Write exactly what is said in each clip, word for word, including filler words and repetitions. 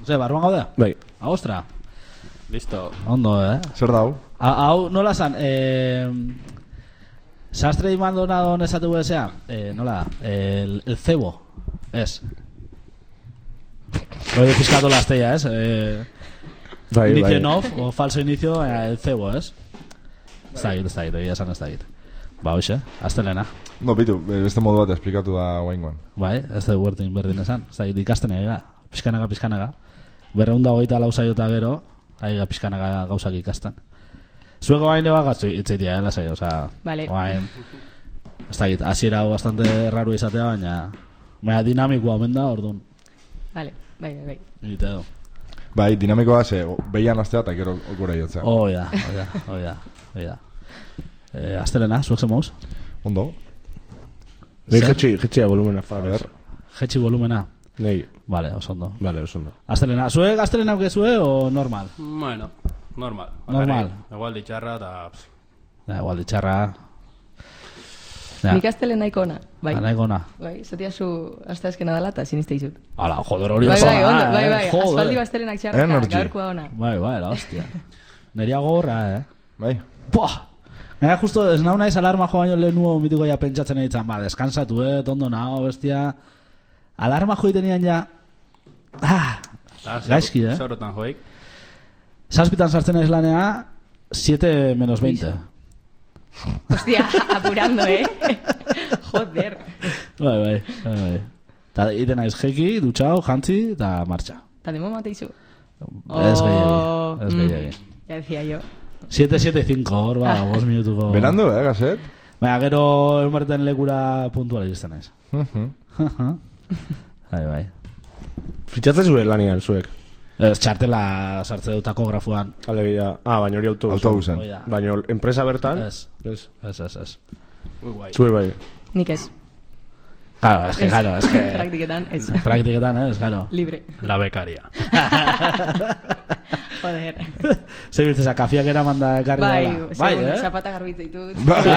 Ze, barruan gaude? Bai. Agostra? Listo. Ondo, eh? Zer dau? Hau, nola zan, eh... Sastre y Maldonado nesatu bezea? Eh, nola, el, el cebo. Ez. Lo de fiscato lastella, ez? Eh... Bai, inicio bai. en off, o falso inicio, eh, el cebo, ez? Ez da git, ez da git, egia esan ez da git. Ba, hoxe, astelena. No, bitu, beste modu bat esplikatu da guaingoan. Bai, ez da huertin berdin esan. Ez da git, ikasten ega, pixkanaga, pixkanaga. Berreunda hogeita lau saiota gero, aiga pixkanaga gauzak ikasten. Zueko bain eba gatzu itzeitia, eh, lasai, oza... Vale. Bain... Ez da git, hasiera hau bastante raro izatea, baina... Baina dinamikoa omen da, orduan. Vale, bai, bai, bai. Egite edo. Bai, dinamikoa ze, behian astea eta gero gure jotzea. Oh, ja, oh, ja, oh, ja, oh, ja. Eh, astelena, zuek zemoz? Ondo. Nei jetxi, jetxia volumena, fa, ber. Jetxi volumena? Nei. Vale, oso ondo. Vale, oso ondo. Astelena, zuek astelena aukezue o normal? Bueno, normal. Normal. Igual ditxarra eta... Da, igual ditxarra... Ja. Nik astele nahiko ona. Bai. Nahiko ona. Bai, zatia zu hasta eskena dela eta siniste izut. Ala, joder, hori Bai, oso bai, ona, ondo, bai, eh, bai. joder. Asfaldi bastelenak txarra, Energy. gaurkoa ona. Bai, bai, la hostia. Neria gogorra, eh? Bai. Puah! Gaina justo, ez nau naiz alarma jo baino lehenuo mitiko ja pentsatzen egiten, ba, deskansatu, eh, tondo nao, bestia... Alarma jo itenean ja... Ah, gaizki, eh? Zorotan joik. Zazpitan sartzen ez lanea, siete menos veinte. Hostia, apurando, eh? Joder. Bai, bai, bai, bai. Ta iten naiz jeki, dutxau, jantzi, eta martxa. Ta demo mateizu. Ez gehiagi, ez gehiagi. Ya decía yo. siete siete cinco, hor, ba, bost minutuko... Berandu, eh, gazet? Baina, gero emerten lekura puntual egizten naiz. Bai, bai. Fitxatzen zuen lanian, zuek. Ez, txartela sartze dut takografuan. Alegia, ah, baina hori autobusen. Autobusen. Hoi da. Baina enpresa bertan... Ez, Ez. ez, ez, ez. Ui, guai. Zuek bai. Nik ez. Claro, es que, claro, es que... Praktiketan, ez. Praktiketan, ez, claro. Libre. La becaria. Joder. Zer biltzez, kafiak eraman da ekarri Bai, dela. bai, eh? zapata garbitza ditut. Bai.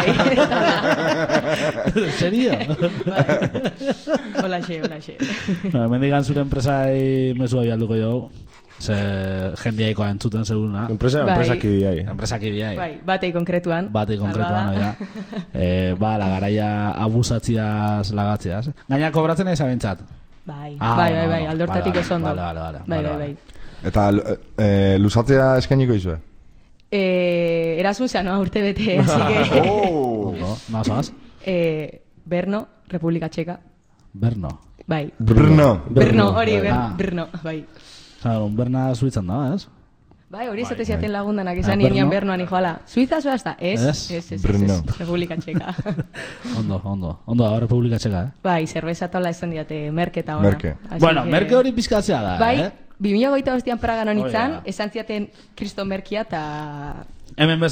Serio? Bai. Holaxe, holaxe. No, mendigan zure enpresai mesua bialduko jo. Ze jendiaikoa entzuten seguruna. Enpresa, Bai. enpresa kidiai. Enpresak idiai. Bai, batei konkretuan. Batei konkretuan, oida. Eh, ba, la garaia abusatziaz lagatziaz. Gaina kobratzen ez abentzat. Bai, Ah, bai, no, bai, bai, no. aldortatik Vale, oso ondo. vale, vale, vale, Bai, vale, bai, vale. bai. Eta eh, luzatzea eskainiko izue? Eh, Erasmusa, no, urte bete, así que... Oh! Ondo, nazaz? Eh, Berno, República Txeka. Berno. Bai. Brno. Berno, hori, ber, Ah. Brno, bai. Claro, un Berna suitzan da, ez? Bai, hori esate bai. ziaten lagundanak Ah, esan Brno? nian Bernoan hijoala. Suiza zoaz da? Ez, Ez? ez, ez, ez, Brno. ez, República Txeka. Ondo, ondo. Ondo, da, Republika Txeka, eh? Bai, zerbeza tola esan diate merketa ona. Merke. Así Bueno, que- merke hori pizkatzea da, Bai, eh? bi mila hogeita bostean Pragan honitzan, Hori da. esan ziaten Kriston Merkia eta... Hemen